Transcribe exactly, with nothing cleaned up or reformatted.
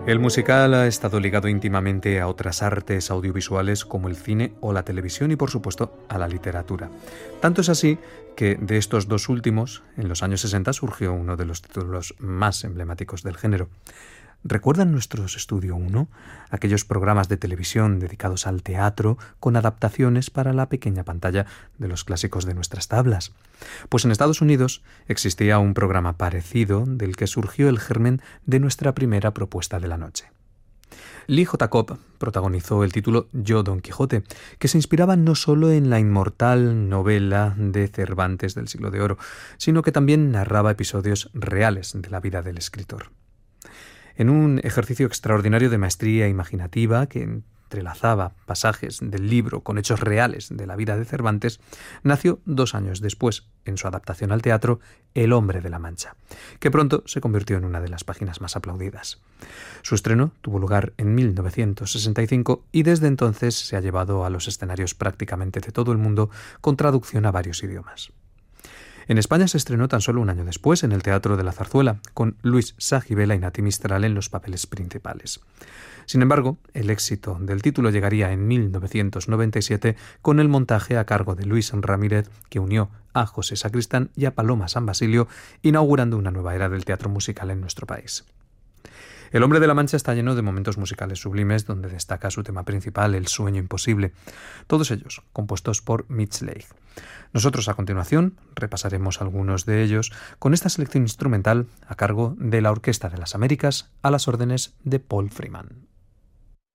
El musical ha estado ligado íntimamente a otras artes audiovisuales como el cine o la televisión y, por supuesto, a la literatura. Tanto es así que de estos dos últimos, en los años sesenta surgió uno de los títulos más emblemáticos del género. ¿Recuerdan nuestros Estudio uno? Aquellos programas de televisión dedicados al teatro con adaptaciones para la pequeña pantalla de los clásicos de nuestras tablas. Pues en Estados Unidos existía un programa parecido del que surgió el germen de nuestra primera propuesta de la noche. Lee J. Cobb protagonizó el título Yo, Don Quijote, que se inspiraba no solo en la inmortal novela de Cervantes del Siglo de Oro, sino que también narraba episodios reales de la vida del escritor. En un ejercicio extraordinario de maestría imaginativa que entrelazaba pasajes del libro con hechos reales de la vida de Cervantes, nació dos años después, en su adaptación al teatro, El hombre de la Mancha, que pronto se convirtió en una de las páginas más aplaudidas. Su estreno tuvo lugar en mil novecientos sesenta y cinco y desde entonces se ha llevado a los escenarios prácticamente de todo el mundo con traducción a varios idiomas. En España se estrenó tan solo un año después en el Teatro de la Zarzuela, con Luis Sagibela y Nati Mistral en los papeles principales. Sin embargo, el éxito del título llegaría en mil novecientos noventa y siete con el montaje a cargo de Luis Ramírez, que unió a José Sacristán y a Paloma San Basilio, inaugurando una nueva era del teatro musical en nuestro país. El hombre de la Mancha está lleno de momentos musicales sublimes donde destaca su tema principal, El sueño imposible, todos ellos compuestos por Mitch Leigh. Nosotros a continuación repasaremos algunos de ellos con esta selección instrumental a cargo de la Orquesta de las Américas a las órdenes de Paul Freeman.